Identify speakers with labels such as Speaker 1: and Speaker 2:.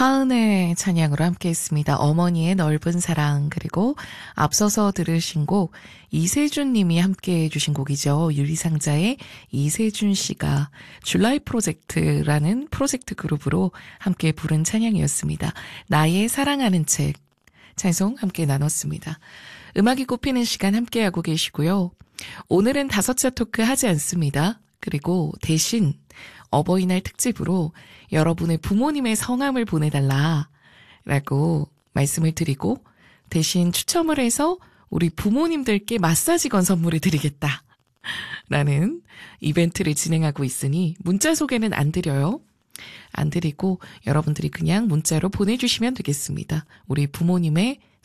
Speaker 1: 하은의 찬양으로 함께했습니다. 어머니의 넓은 사랑, 그리고 앞서서 들으신 곡 이세준 님이 함께해 주신 곡이죠. 유리상자의 이세준 씨가 줄라이 프로젝트라는 프로젝트 그룹으로 함께 부른 찬양이었습니다. 나의 사랑하는 책 찬송 함께 나눴습니다. 음악이 꼽히는 시간 함께하고 계시고요. 오늘은 5차 토크 하지 않습니다. 그리고 대신 어버이날 특집으로 여러분의 부모님의 성함을 보내달라라고 말씀을 드리고 대신 추첨을 해서 우리 부모님들께 마사지건 선물을 드리겠다 라는 이벤트를 진행하고 있으니 문자 소개는 안 드려요. 안 드리고 여러분들이 그냥 문자로 보내주시면 되겠습니다. 우리 부모님의